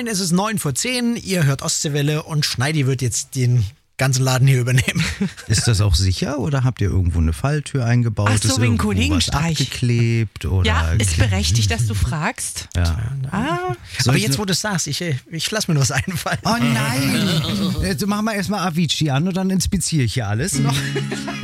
Moin, es ist 9:10 Uhr, ihr hört Ostseewelle und Schneidi wird jetzt den ganzen Laden hier übernehmen. Ist das auch sicher oder habt ihr irgendwo eine Falltür eingebaut? Ach so, ist wegen irgendwo was Kollegenstreich. abgeklebt? Oder Ja, ist berechtigt, dass du fragst. Ja. Aber jetzt, wo du es sagst, ich lass mir nur was einfallen. Oh nein! Jetzt machen wir erstmal Avicii an und dann inspiziere ich hier alles noch.